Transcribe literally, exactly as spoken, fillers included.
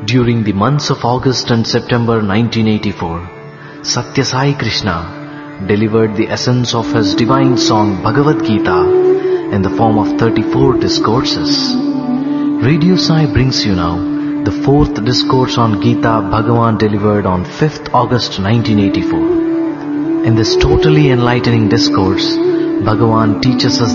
During the months of August and September nineteen eighty-four, Satya Sai Krishna delivered the essence of his divine song Bhagavad Gita in the form of thirty-four discourses. Radio Sai brings you now the fourth discourse on Gita Bhagavan delivered on fifth August nineteen eighty-four. In this totally enlightening discourse, Bhagavan teaches us